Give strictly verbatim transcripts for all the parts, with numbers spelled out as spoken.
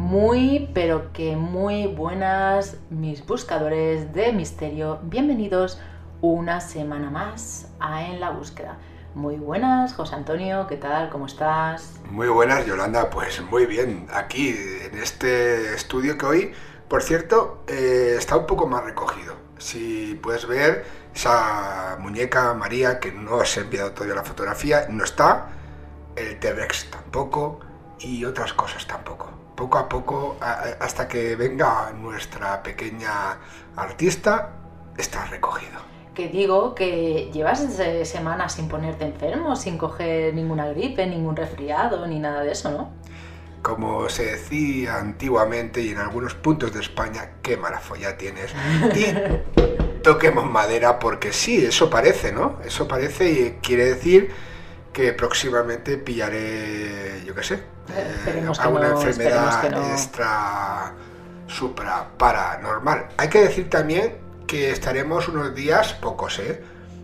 Muy, pero que muy buenas, mis buscadores de misterio. Bienvenidos una semana más a En la Búsqueda. Muy buenas, José Antonio, ¿qué tal? ¿Cómo estás? Muy buenas, Yolanda, pues muy bien. Aquí, en este estudio que hoy, por cierto, eh, está un poco más recogido. Si puedes ver, esa muñeca María, que no os he enviado todavía la fotografía, no está. El T-Rex tampoco, y otras cosas tampoco. Poco a poco, hasta que venga nuestra pequeña artista, está recogido. Que digo que llevas semanas sin ponerte enfermo, sin coger ninguna gripe, ningún resfriado, ni nada de eso, ¿no? Como se decía antiguamente y en algunos puntos de España, qué mala folla tienes. Y toquemos madera porque sí, eso parece, ¿no? Eso parece y quiere decir que próximamente pillaré, yo qué sé, eh, alguna no, enfermedad no. extra, supra, paranormal. Hay que decir también que estaremos unos días, pocos, ¿eh?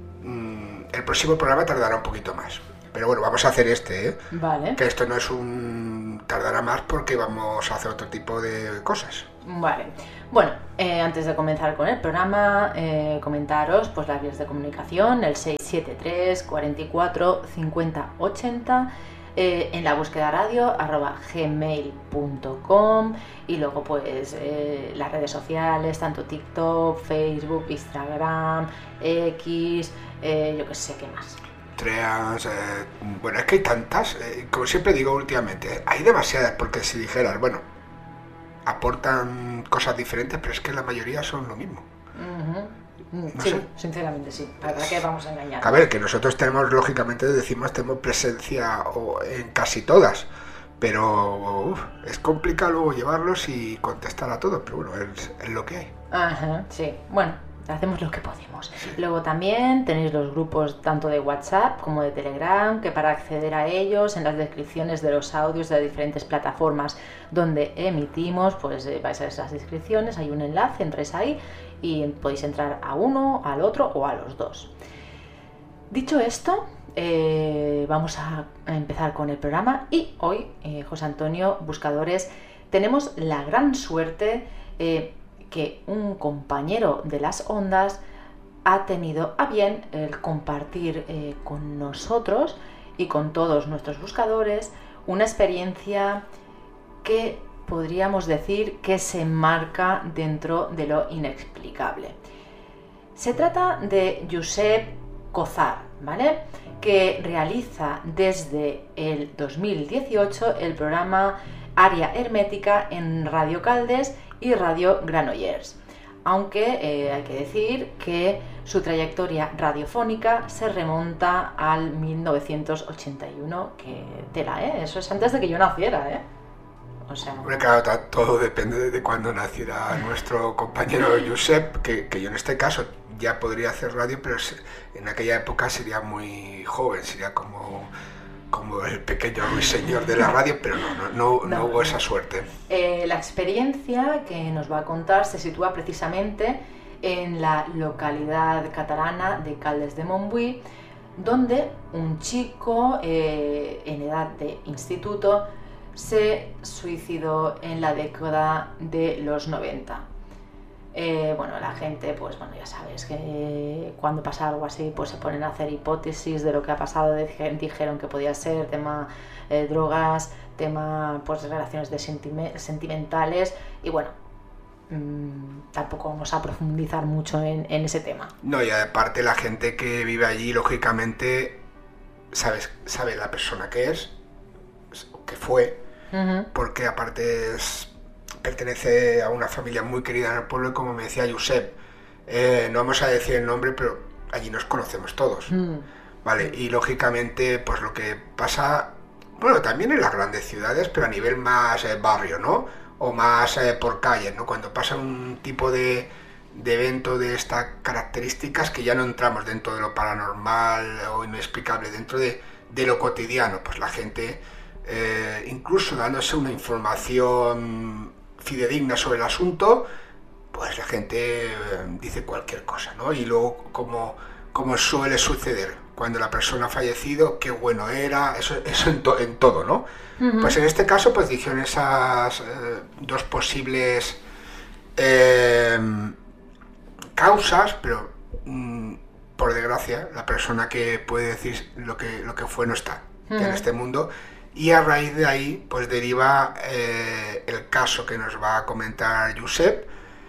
El próximo programa tardará un poquito más. Pero bueno, vamos a hacer este, ¿eh? Vale. Que esto no es un... tardará más porque vamos a hacer otro tipo de cosas. Vale. Bueno, eh, antes de comenzar con el programa, eh, comentaros pues las vías de comunicación, el seis siete tres, cuarenta y cuatro, cincuenta, ochenta, eh, en la búsqueda radio, arroba gmail punto com, y luego pues eh, las redes sociales, tanto TikTok, Facebook, Instagram, X, eh, yo qué sé, ¿qué más? Treas, eh, bueno, es que hay tantas, eh, como siempre digo últimamente, hay demasiadas, porque si dijeras, bueno, aportan cosas diferentes, pero es que la mayoría son lo mismo. Uh-huh. No sí, sé. Sinceramente sí, ¿para qué vamos a engañar? A ver, que nosotros tenemos, lógicamente decimos, tenemos presencia en casi todas, pero uf, es complicado luego llevarlos y contestar a todos, pero bueno, es, es lo que hay. Ajá, sí, bueno, hacemos lo que podemos. Sí. Luego también tenéis los grupos tanto de WhatsApp como de Telegram, que para acceder a ellos en las descripciones de los audios de las diferentes plataformas donde emitimos, pues eh, vais a esas descripciones, hay un enlace, entréis ahí y podéis entrar a uno, al otro o a los dos. Dicho esto, eh, vamos a empezar con el programa y hoy, eh, José Antonio, buscadores, tenemos la gran suerte eh, que un compañero de las ondas ha tenido a bien el compartir eh, con nosotros y con todos nuestros buscadores una experiencia que podríamos decir que se enmarca dentro de lo inexplicable. Se trata de Josep Cozar, ¿vale?, que realiza desde el dos mil dieciocho el programa Área Hermética en Radio Caldes y Radio Granollers, aunque eh, hay que decir que su trayectoria radiofónica se remonta al mil novecientos ochenta y uno, que tela, ¿eh? Eso es antes de que yo naciera, ¿eh? O sea... Hombre, claro, todo depende de cuándo naciera nuestro compañero Josep, que, que yo en este caso ya podría hacer radio, pero en aquella época sería muy joven, sería como... como el pequeño ruiseñor de la radio, pero no, no, no, no, no hubo esa suerte. Eh, la experiencia que nos va a contar se sitúa precisamente en la localidad catalana de Caldes de Montbui, donde un chico eh, en edad de instituto se suicidó en la década de los noventa. Eh, bueno, la gente, pues bueno, ya sabes que cuando pasa algo así, pues se ponen a hacer hipótesis de lo que ha pasado. Dijeron que podía ser tema eh, drogas, tema pues relaciones de sentime- sentimentales y bueno, mmm, tampoco vamos a profundizar mucho en, en ese tema. No, y aparte la gente que vive allí, lógicamente, sabes, sabe la persona que es, que fue, uh-huh. porque aparte es... pertenece a una familia muy querida en el pueblo y como me decía Josep, eh, no vamos a decir el nombre, pero allí nos conocemos todos, mm. ¿vale? Y lógicamente, pues lo que pasa, bueno, también en las grandes ciudades, pero a nivel más eh, barrio, ¿no? O más eh, por calles, ¿no? Cuando pasa un tipo de, de evento de estas características que ya no entramos dentro de lo paranormal o inexplicable, dentro de, de lo cotidiano, pues la gente, eh, incluso dándose una información fidedigna sobre el asunto, pues la gente dice cualquier cosa, ¿no? Y luego, como, como suele suceder, cuando la persona ha fallecido, qué bueno era, eso, eso en, to, en todo, ¿no? Uh-huh. Pues en este caso, pues dijeron esas eh, dos posibles eh, causas, pero mmm, por desgracia, la persona que puede decir lo que, lo que fue no está uh-huh. en este mundo. Y a raíz de ahí, pues deriva eh, el caso que nos va a comentar Josep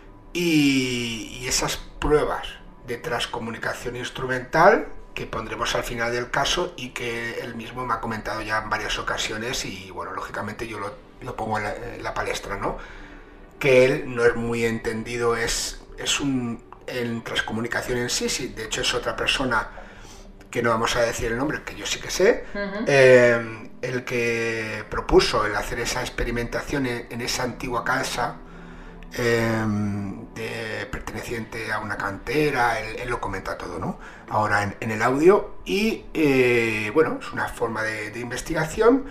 y, y esas pruebas de transcomunicación instrumental que pondremos al final del caso y que él mismo me ha comentado ya en varias ocasiones y, bueno, lógicamente yo lo, lo pongo en la, en la palestra, ¿no? Que él no es muy entendido, es, es un... en transcomunicación en sí, sí, de hecho es otra persona que no vamos a decir el nombre, que yo sí que sé, uh-huh. eh, el que propuso el hacer esa experimentación en, en esa antigua casa eh, de, perteneciente a una cantera, él, él lo comenta todo, ¿no? Ahora en, en el audio y eh, bueno, es una forma de, de investigación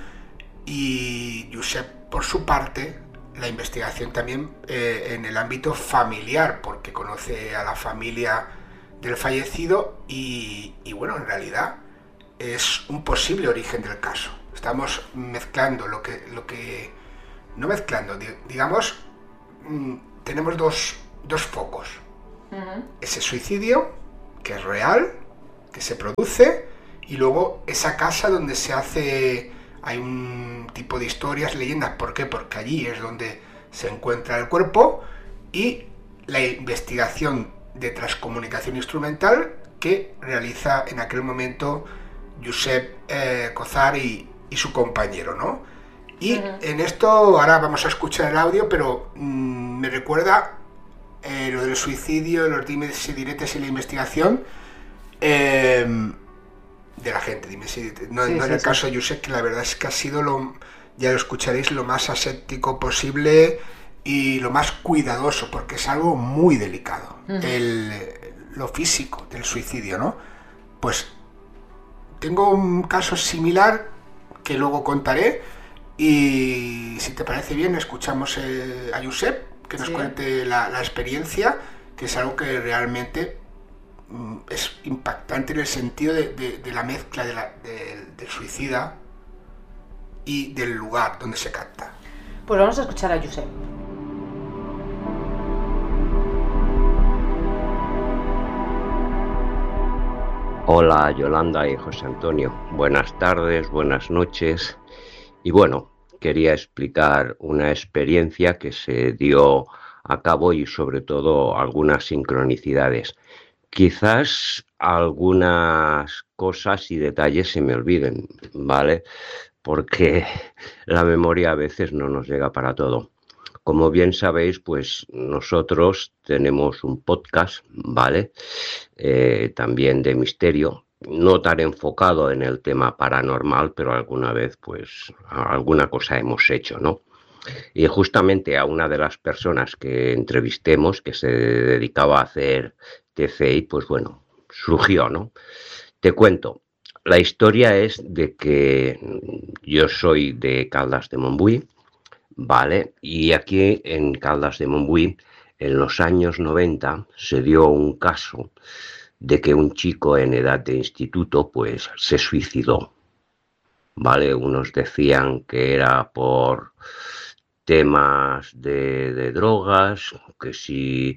y Josep por su parte la investigación también eh, en el ámbito familiar, porque conoce a la familia del fallecido y, y bueno, en realidad es un posible origen del caso. Estamos mezclando lo que, lo que no mezclando, digamos, mmm, tenemos dos, dos focos. Uh-huh. Ese suicidio, que es real, que se produce, y luego esa casa donde se hace... Hay un tipo de historias, leyendas, ¿por qué? Porque allí es donde se encuentra el cuerpo y la investigación de transcomunicación instrumental que realiza en aquel momento Josep eh, Cozar y, y su compañero, ¿no? Y uh-huh. en esto ahora vamos a escuchar el audio, pero mmm, me recuerda eh, lo del suicidio, los dimes y diretes y la investigación. Eh, de la gente, dime si no, sí, no sí, en el sí. caso de Josep, que la verdad es que ha sido lo, ya lo escucharéis, lo más aséptico posible y lo más cuidadoso, porque es algo muy delicado, uh-huh. el, lo físico del suicidio, ¿no? Pues tengo un caso similar que luego contaré y si te parece bien escuchamos eh, a Josep que nos sí. cuente la, la experiencia, que es algo que realmente es impactante en el sentido de, de, de la mezcla de la, de, del suicida y del lugar donde se capta. Pues vamos a escuchar a Josep. Hola Yolanda y José Antonio, buenas tardes, buenas noches. Y bueno, quería explicar una experiencia que se dio a cabo y sobre todo algunas sincronicidades. Quizás algunas cosas y detalles se me olviden, ¿vale? Porque la memoria a veces no nos llega para todo. Como bien sabéis, pues nosotros tenemos un podcast, ¿vale? Eh, también de misterio, no tan enfocado en el tema paranormal, pero alguna vez, pues, alguna cosa hemos hecho, ¿no? Y justamente a una de las personas que entrevistemos, que se dedicaba a hacer T C I, pues bueno, surgió, ¿no? Te cuento, la historia es de que yo soy de Caldas de Montbui, ¿vale? Y aquí en Caldas de Montbui, en los años noventa, se dio un caso de que un chico en edad de instituto, pues, se suicidó, ¿vale? Unos decían que era por temas de, de drogas, que si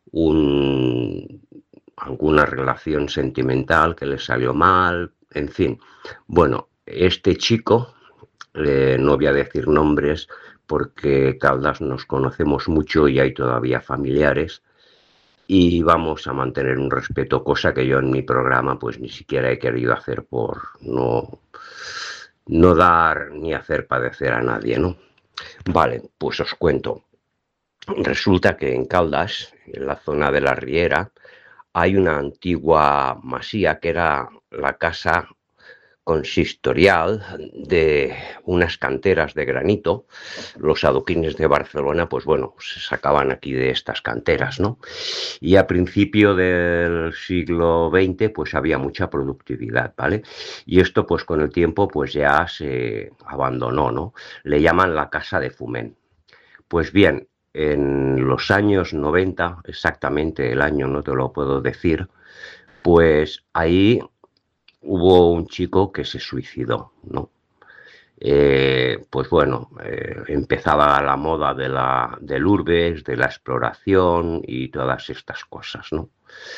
un, alguna relación sentimental que le salió mal, en fin. Bueno, este chico, eh, no voy a decir nombres porque Caldas nos conocemos mucho y hay todavía familiares y vamos a mantener un respeto, cosa que yo en mi programa pues ni siquiera he querido hacer por no, no dar ni hacer padecer a nadie, ¿no? Vale, pues os cuento. Resulta que en Caldas, en la zona de la Riera, hay una antigua masía que era la casa consistorial de unas canteras de granito. Los adoquines de Barcelona, pues bueno, se sacaban aquí de estas canteras, ¿no? Y a principio del siglo veinte, pues había mucha productividad, ¿vale? Y esto, pues con el tiempo, pues ya se abandonó, ¿no? Le llaman la Casa de Fumén. Pues bien, en los años noventa, exactamente el año no te lo puedo decir, pues ahí hubo un chico que se suicidó, ¿no? Eh, pues bueno, eh, empezaba la moda de la, del urbes, de la exploración y todas estas cosas, ¿no?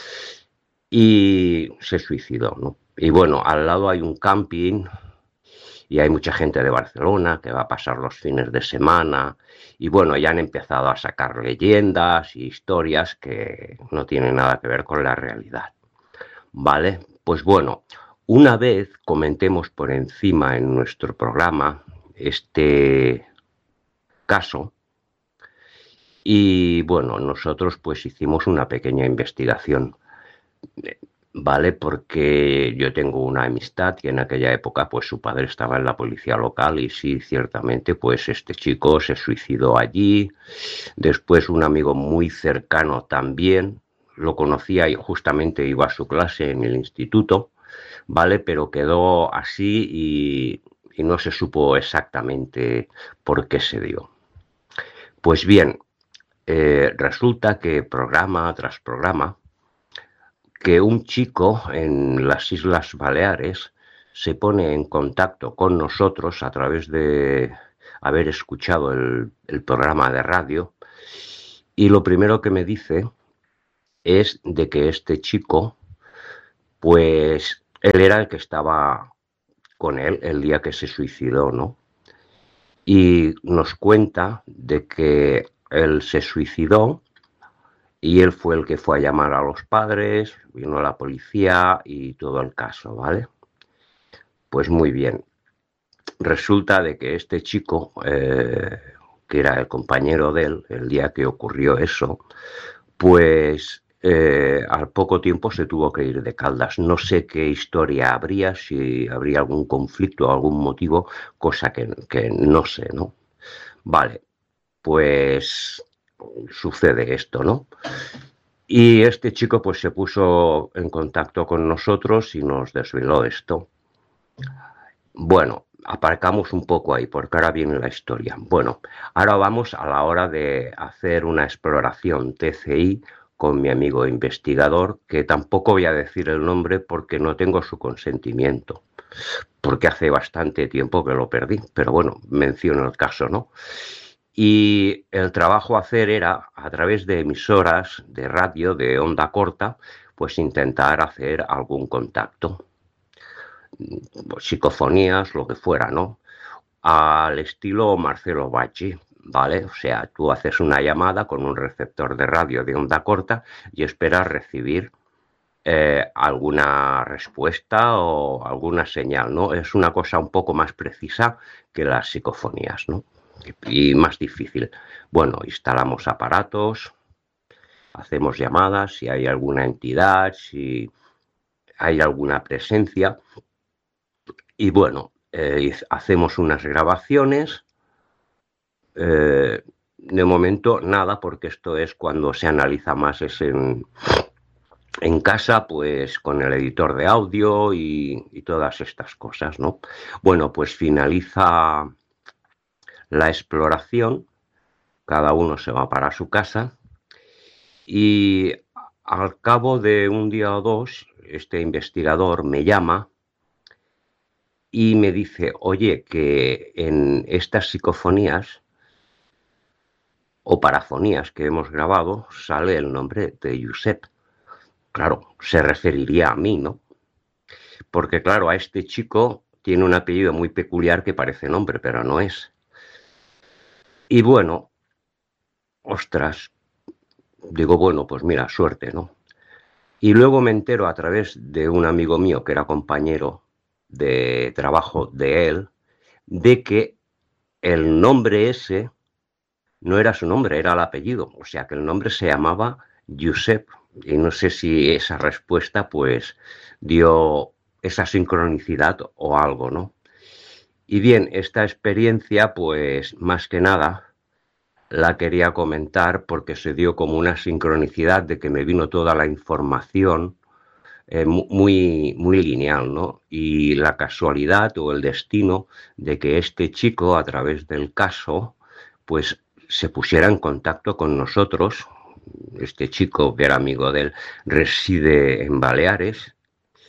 Y se suicidó, ¿no? Y bueno, al lado hay un camping y hay mucha gente de Barcelona que va a pasar los fines de semana y bueno, ya han empezado a sacar leyendas y historias que no tienen nada que ver con la realidad, ¿vale? Pues bueno, una vez comentemos por encima en nuestro programa este caso y bueno, nosotros pues hicimos una pequeña investigación, ¿vale? Porque yo tengo una amistad y en aquella época pues su padre estaba en la policía local y sí, ciertamente pues este chico se suicidó allí. Después un amigo muy cercano también lo conocía y justamente iba a su clase en el instituto, ¿vale? Pero quedó así y, y no se supo exactamente por qué se dio. Pues bien, eh, resulta que programa tras programa que un chico en las Islas Baleares se pone en contacto con nosotros a través de haber escuchado el, el programa de radio y lo primero que me dice es de que este chico, pues él era el que estaba con él el día que se suicidó, ¿no? Y nos cuenta de que él se suicidó y él fue el que fue a llamar a los padres, vino la policía y todo el caso, ¿vale? Pues muy bien. Resulta de que este chico, eh, que era el compañero de él, el día que ocurrió eso, pues eh, al poco tiempo se tuvo que ir de Caldas. No sé qué historia habría, si habría algún conflicto o algún motivo, cosa que, que no sé, ¿no? Vale, pues sucede esto, ¿no? Y este chico pues se puso en contacto con nosotros y nos desveló esto. Bueno, aparcamos un poco ahí porque ahora viene la historia. Bueno, ahora vamos a la hora de hacer una exploración T C I con mi amigo investigador, que tampoco voy a decir el nombre porque no tengo su consentimiento, porque hace bastante tiempo que lo perdí, pero bueno, menciono el caso, ¿no? Y el trabajo a hacer era, a través de emisoras de radio de onda corta, pues intentar hacer algún contacto, psicofonías, lo que fuera, ¿no? Al estilo Marcelo Bacci, ¿vale? O sea, tú haces una llamada con un receptor de radio de onda corta y esperas recibir eh, alguna respuesta o alguna señal, ¿no? Es una cosa un poco más precisa que las psicofonías, ¿no? Y más difícil. Bueno, instalamos aparatos, hacemos llamadas, si hay alguna entidad, si hay alguna presencia. Y bueno, eh, hacemos unas grabaciones. Eh, de momento nada, porque esto es cuando se analiza más, es en, en casa, pues con el editor de audio y, y todas estas cosas, ¿no? Bueno, pues finaliza la exploración, cada uno se va para su casa y al cabo de un día o dos, este investigador me llama y me dice, oye, que en estas psicofonías o parafonías que hemos grabado sale el nombre de Josep. Claro, se referiría a mí, ¿no? Porque claro, a este chico tiene un apellido muy peculiar que parece nombre, pero no es. Y bueno, ostras, digo, bueno, pues mira, suerte, ¿no? Y luego me entero a través de un amigo mío que era compañero de trabajo de él, de que el nombre ese no era su nombre, era el apellido. O sea, que el nombre se llamaba Josep. Y no sé si esa respuesta, pues, dio esa sincronicidad o algo, ¿no? Y bien, esta experiencia, pues, más que nada, la quería comentar porque se dio como una sincronicidad de que me vino toda la información eh, muy, muy lineal, ¿no? Y la casualidad o el destino de que este chico, a través del caso, pues se pusiera en contacto con nosotros. Este chico, que era amigo de él, reside en Baleares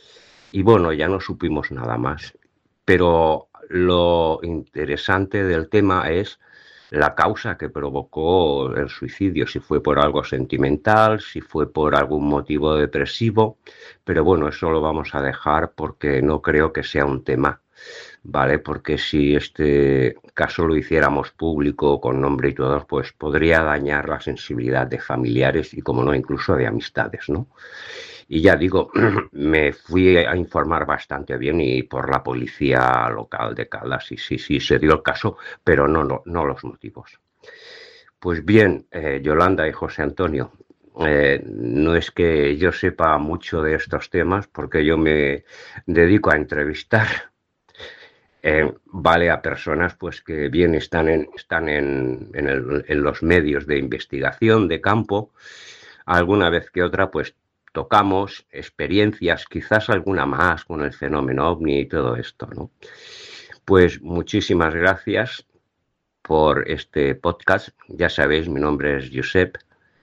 y bueno, ya no supimos nada más. Pero lo interesante del tema es la causa que provocó el suicidio, si fue por algo sentimental, si fue por algún motivo depresivo, pero bueno, eso lo vamos a dejar porque no creo que sea un tema, ¿vale? Porque si este caso lo hiciéramos público, con nombre y todo, pues podría dañar la sensibilidad de familiares y, como no, incluso de amistades, ¿no? Y ya digo, me fui a informar bastante bien y por la policía local de Caldas, y sí, sí, se dio el caso, pero no, no, no los motivos. Pues bien, eh, Yolanda y José Antonio, eh, no es que yo sepa mucho de estos temas, porque yo me dedico a entrevistar, eh, vale, a personas pues que bien están en, están en, en, el, en los medios de investigación de campo, alguna vez que otra pues tocamos experiencias, quizás alguna más con el fenómeno ovni y todo esto, ¿no? Pues muchísimas gracias por este podcast. Ya sabéis, mi nombre es Josep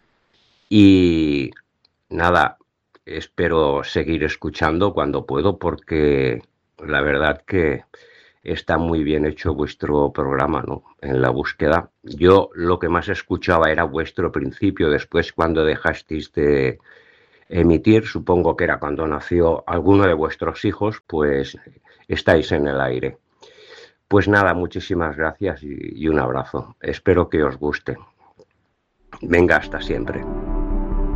y nada, espero seguir escuchando cuando puedo, porque la verdad que está muy bien hecho vuestro programa, ¿no? En la búsqueda. Yo lo que más escuchaba era vuestro principio, después cuando dejasteis de emitir, supongo que era cuando nació alguno de vuestros hijos, pues estáis en el aire. Pues nada, muchísimas gracias y, y un abrazo. Espero que os guste. Venga, hasta siempre.